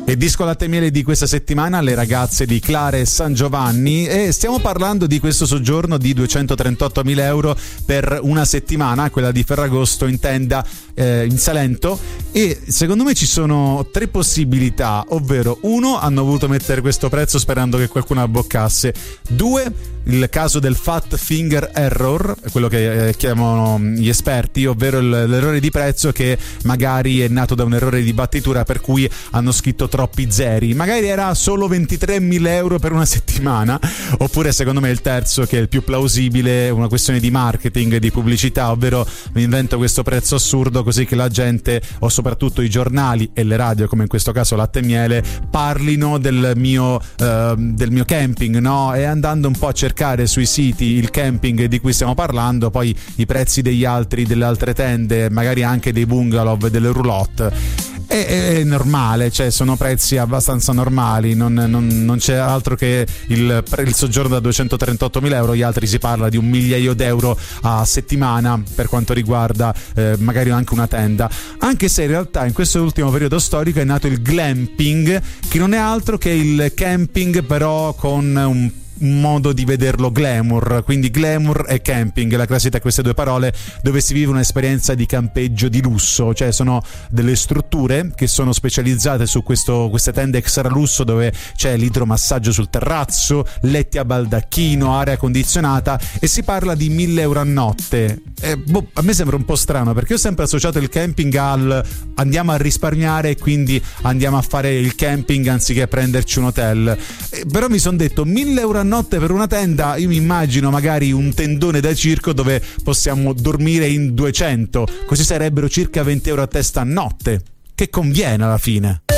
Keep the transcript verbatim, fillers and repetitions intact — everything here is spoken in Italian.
E disco latte e miele di questa settimana, le ragazze di Clara e San Giovanni, e stiamo parlando di questo soggiorno di duecentotrentottomila euro per una settimana, quella di Ferragosto in tenda eh, in Salento. E secondo me ci sono tre possibilità, ovvero uno, hanno voluto mettere questo prezzo sperando che qualcuno abboccasse; due, il caso del fat finger error, quello che eh, chiamano gli esperti, ovvero l'errore di prezzo che magari è nato da un errore di battitura per cui hanno scritto troppi zeri, magari era solo ventitremila euro per una settimana. Oppure secondo me il terzo, che è il più plausibile, una questione di marketing, di pubblicità, ovvero mi invento questo prezzo assurdo così che la gente, o soprattutto i giornali e le radio, come in questo caso Latte e Miele, parlino del mio eh, del mio camping, no? E andando un po' a cercare sui siti il camping di cui stiamo parlando, poi i prezzi degli altri, delle altre tende, magari anche dei bungalow, delle roulotte, è, è normale, cioè sono prezzi abbastanza normali, non, non, non c'è altro che il, il soggiorno da duecentotrentottomila euro, gli altri si parla di un migliaio d'euro a settimana per quanto riguarda eh, magari anche una tenda, anche se in realtà in questo ultimo periodo storico è nato il glamping, che non è altro che il camping però con un un modo di vederlo glamour, quindi glamour e camping, la classe tra queste due parole, dove si vive un'esperienza di campeggio di lusso, cioè sono delle strutture che sono specializzate su questo, queste tende extra lusso, dove c'è l'idromassaggio sul terrazzo, letti a baldacchino, aria condizionata, e si parla di mille euro a notte. Eh, boh, a me sembra un po' strano, perché ho sempre associato il camping al andiamo a risparmiare e quindi andiamo a fare il camping anziché prenderci un hotel, eh, però mi sono detto mille euro a notte per una tenda, io mi immagino magari un tendone da circo dove possiamo dormire in duecento, così sarebbero circa venti euro a testa a notte, che conviene alla fine.